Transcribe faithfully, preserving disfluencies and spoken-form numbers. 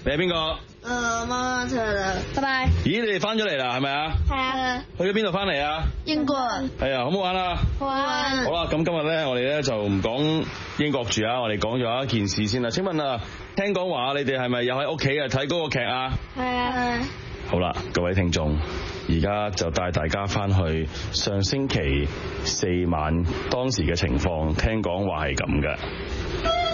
你係邊個？ 誒，媽媽出嚟啦，拜拜。 咦，你哋翻咗嚟啦，係咪啊？ 係啊。 去咗邊度翻嚟啊？ 英國。 係啊，好唔好玩啊？ 好玩。 好啦，咁今日咧，我哋咧就唔講英國住啊，我哋講咗一件事先啦。請問啊，聽講話你哋係咪又喺屋企啊睇嗰個劇啊？ 係啊。 好啦，各位聽眾，而家就帶大家翻去上星期四晚當時嘅情況，聽講話係咁嘅。